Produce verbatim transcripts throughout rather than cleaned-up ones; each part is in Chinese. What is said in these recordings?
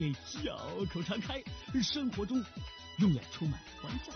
笑口常开，生活中永远充满欢笑。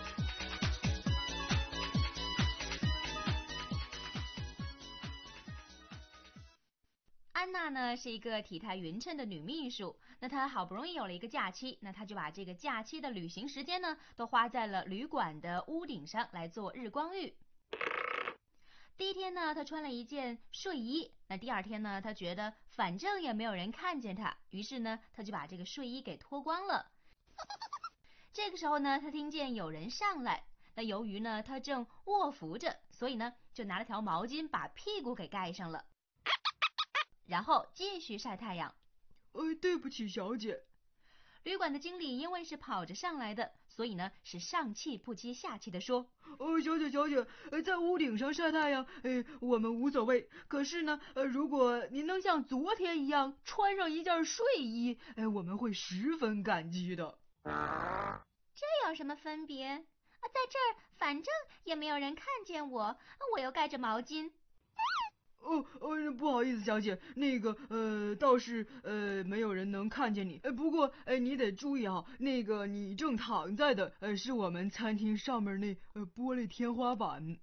安娜呢是一个体态匀称的女秘书，那她好不容易有了一个假期，那她就把这个假期的旅行时间呢都花在了旅馆的屋顶上来做日光浴。第一天呢，她穿了一件睡衣，那第二天呢，她觉得反正也没有人看见她，于是呢，她就把这个睡衣给脱光了。这个时候呢，她听见有人上来，那由于呢她正卧伏着，所以呢就拿了条毛巾把屁股给盖上了，然后继续晒太阳。 呃，对不起，小姐。 旅馆的经理因为是跑着上来的，所以呢是上气不接下气的说： 呃，小姐小姐，呃，在屋顶上晒太阳，呃，我们无所谓。可是呢，呃，如果您能像昨天一样穿上一件睡衣，呃，我们会十分感激的。 这有什么分别？啊，在这儿反正也没有人看见我，我又盖着毛巾。 哦哦，不好意思，小姐，那个呃，倒是呃，没有人能看见你。呃，不过呃，你得注意啊，那个你正躺在的呃，是我们餐厅上面那呃玻璃天花板。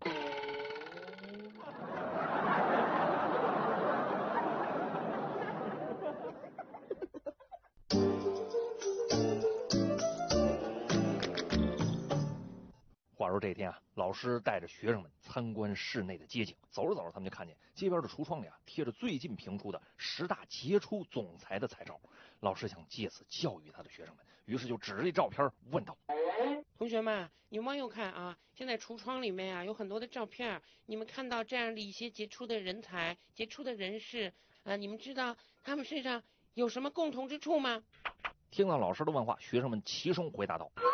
话说这天啊，老师带着学生们参观室内的街景，走着走着，他们就看见街边的橱窗里啊贴着最近评出的十大杰出总裁的彩照。老师想借此教育他的学生们，于是就指着这照片问道： 同学们，你们往右看啊，现在橱窗里面啊有很多的照片，你们看到这样的一些杰出的人才、杰出的人士，呃，你们知道他们身上有什么共同之处吗？ 听到老师的问话，学生们齐声回答道：